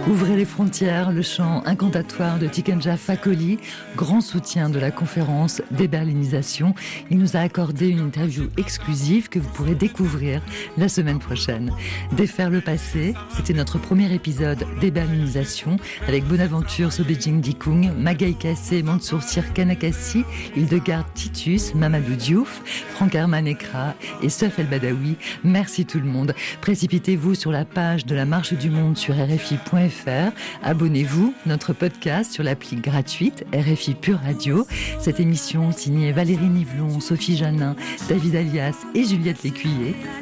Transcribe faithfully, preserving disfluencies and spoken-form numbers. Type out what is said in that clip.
Ouvrez les frontières, le chant incantatoire de Tikenja Fakoly, grand soutien de la conférence Déberlinisation. Il nous a accordé une interview exclusive que vous pourrez découvrir la semaine prochaine. Défaire le passé, c'était notre premier épisode Déberlinisation avec Bonaventure Sobejing Dikung, Magaï Kassé, Mansour Sir Kanakassi, Hildegard Titus, Mamadou Diouf, Franck Herman Ekra et Seuf El Badawi. Merci tout le monde. Précipitez-vous sur la page de la Marche du Monde sur R F I point F R. Abonnez-vous, notre podcast sur l'appli gratuite R F I Pure Radio. Cette émission signée Valérie Nivelon, Sophie Janin, David Alias et Juliette Lécuyer.